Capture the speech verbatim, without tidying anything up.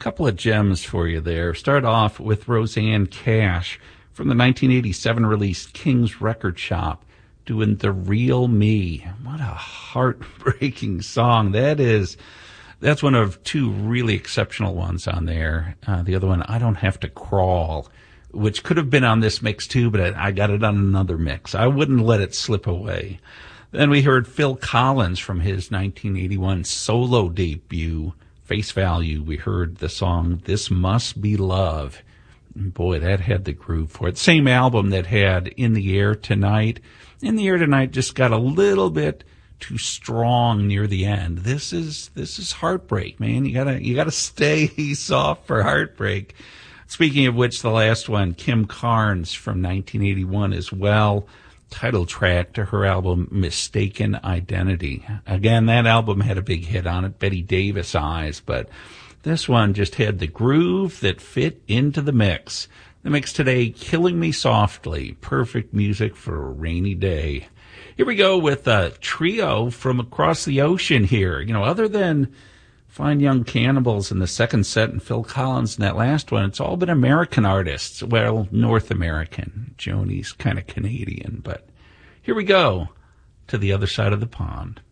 Couple of gems for you there. Start off with Rosanne Cash from the nineteen eighty-seven release King's Record Shop, doing The Real Me. What a heartbreaking song that is. That's one of two really exceptional ones on there. Uh, the other one, I Don't Have to Crawl, which could have been on this mix too, but I, I got it on another mix. I wouldn't let it slip away. Then we heard Phil Collins from his nineteen eighty-one solo debut, Face Value. We heard the song This Must Be Love. Boy, that had the groove for it. Same album that had In the Air Tonight. In the Air Tonight just got a little bit too strong near the end. This is this is heartbreak, man. You gotta you gotta stay soft for heartbreak. Speaking of which, the last one, Kim Carnes from nineteen eighty-one as well. Title track to her album Mistaken Identity. Again, that album had a big hit on it, Betty Davis Eyes, but this one just had the groove that fit into the mix. The mix today, Killing Me Softly, perfect music for a rainy day. Here we go with a trio from across the ocean here. You know, other than Fine Young Cannibals in the second set and Phil Collins in that last one, it's all been American artists. Well, North American. Joni's kind of Canadian, but here we go to the other side of the pond.